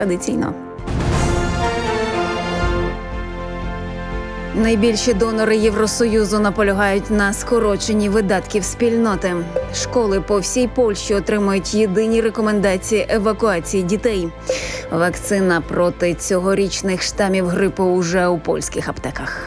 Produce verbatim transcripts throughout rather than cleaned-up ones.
Традиційно. Найбільші донори Євросоюзу наполягають на скороченні видатків спільноти. Школи по всій Польщі отримують єдині рекомендації евакуації дітей. Вакцина проти цьогорічних штамів грипу уже у польських аптеках.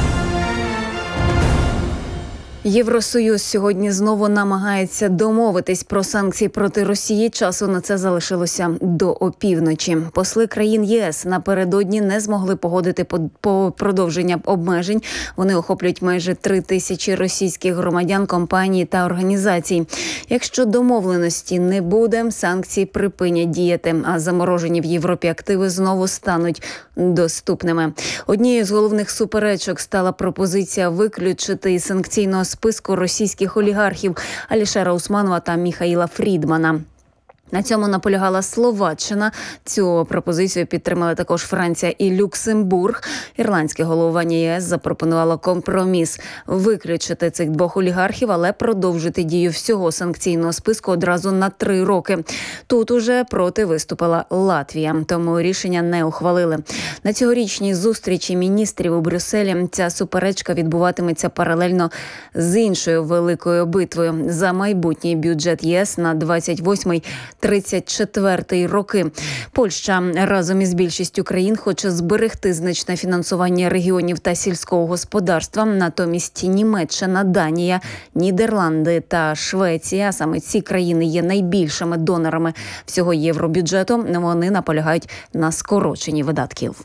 Євросоюз сьогодні знову намагається домовитись про санкції проти Росії. Часу на це залишилося до опівночі. Посли країн ЄС напередодні не змогли погодити по продовження обмежень. Вони охоплюють майже три тисячі російських громадян, компаній та організацій. Якщо домовленості не буде, санкції припинять діяти, а заморожені в Європі активи знову стануть доступними. Однією з головних суперечок стала пропозиція виключити із санкційного списку російських олігархів Алішера Усманова та Міхаїла Фрідмана. На цьому наполягала Словаччина. Цю пропозицію підтримали також Франція і Люксембург. Ірландське головування ЄС запропонувало компроміс – виключити цих двох олігархів, але продовжити дію всього санкційного списку одразу на три роки. Тут уже проти виступила Латвія, тому рішення не ухвалили. На цьогорічній зустрічі міністрів у Брюсселі ця суперечка відбуватиметься паралельно з іншою великою битвою за майбутній бюджет ЄС на двадцять восьмий - тридцять четвертий роки. Польща разом із більшістю країн хоче зберегти значне фінансування регіонів та сільського господарства. Натомість Німеччина, Данія, Нідерланди та Швеція, саме ці країни є найбільшими донорами всього євробюджету. Вони наполягають на скороченні видатків.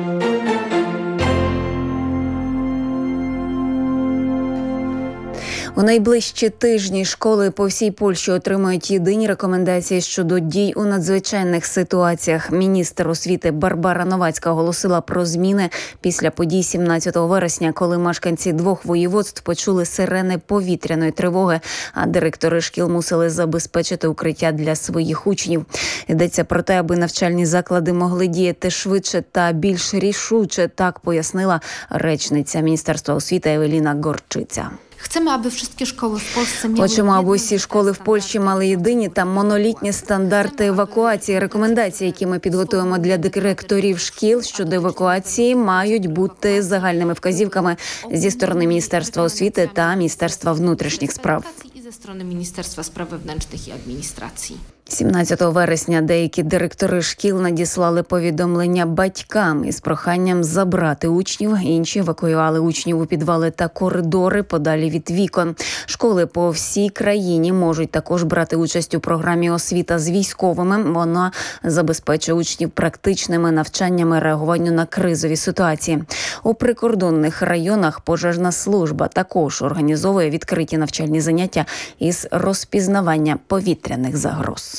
У найближчі тижні школи по всій Польщі отримають єдині рекомендації щодо дій у надзвичайних ситуаціях. Міністр освіти Барбара Новацька оголосила про зміни після подій сімнадцятого вересня, коли мешканці двох воєводств почули сирени повітряної тривоги, а директори шкіл мусили забезпечити укриття для своїх учнів. Йдеться про те, аби навчальні заклади могли діяти швидше та більш рішуче, так пояснила речниця Міністерства освіти Евеліна Горчиця. Chcemy, aby wszystkie szkoły w Polsce miały... Хочемо, аби усі школи в Польщі мали єдині та монолітні стандарти евакуації. Рекомендації, які ми підготуємо для директорів шкіл щодо евакуації, мають бути загальними вказівками зі сторони Міністерства освіти та Міністерства внутрішніх справ. ...i ze strony Ministerstwa Spraw Wewnętrznych i Administracji. сімнадцятого вересня деякі директори шкіл надіслали повідомлення батькам із проханням забрати учнів. Інші евакуювали учнів у підвали та коридори подалі від вікон. Школи по всій країні можуть також брати участь у програмі «Освіта з військовими». Вона забезпечує учнів практичними навчаннями реагуванню на кризові ситуації. У прикордонних районах пожежна служба також організовує відкриті навчальні заняття із розпізнавання повітряних загроз.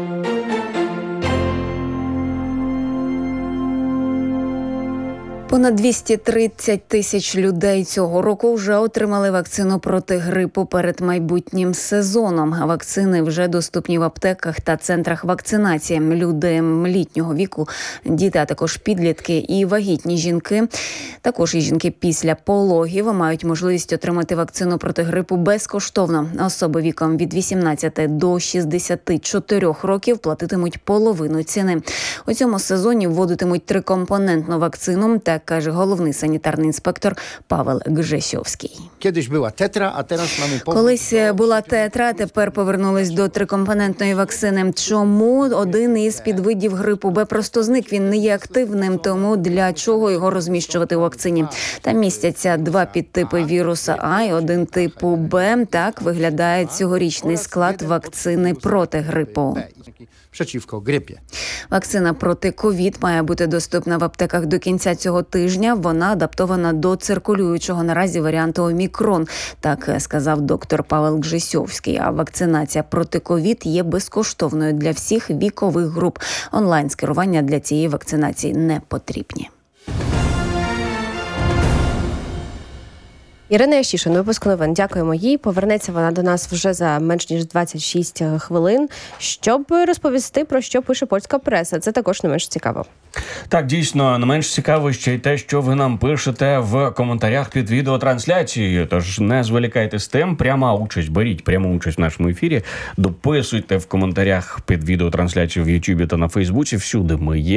Понад двісті тридцять тисяч людей цього року вже отримали вакцину проти грипу перед майбутнім сезоном. Вакцини вже доступні в аптеках та центрах вакцинації. Люди літнього віку, діти, а також підлітки і вагітні жінки, також і жінки після пологів мають можливість отримати вакцину проти грипу безкоштовно. Особи віком від вісімнадцяти до шістдесяти чотирьох років платитимуть половину ціни. У цьому сезоні вводитимуть трикомпонентну вакцину, так каже головний санітарний інспектор Павел Гжесьовський. Колись була тетра, а зараз маємо... Колись була тетра, тепер повернулись до трикомпонентної вакцини. Чому? Один із підвидів грипу Б просто зник. Він не є активним, тому для чого його розміщувати у вакцині? Там містяться два підтипи віруса А і один типу Б. Так виглядає цьогорічний склад вакцини проти грипу. Przeciwko grypie. Вакцина проти ковід має бути доступна в аптеках до кінця цього тижня. Вона адаптована до циркулюючого наразі варіанту Омікрон, так сказав доктор Павел Гжесьовський. А вакцинація проти ковід є безкоштовною для всіх вікових груп. Онлайн-скерування для цієї вакцинації не потрібні. Ірина Ящишин, випуск новин. Дякуємо їй. Повернеться вона до нас вже за менш ніж двадцять шість хвилин, щоб розповісти, про що пише польська преса. Це також не менш цікаво. Так, дійсно, не менш цікаво ще й те, що ви нам пишете в коментарях під відеотрансляцією. Тож не зволікайте з тим, пряма участь, беріть пряму участь в нашому ефірі, дописуйте в коментарях під відеотрансляцією в Ютубі та на Фейсбуці, всюди ми є.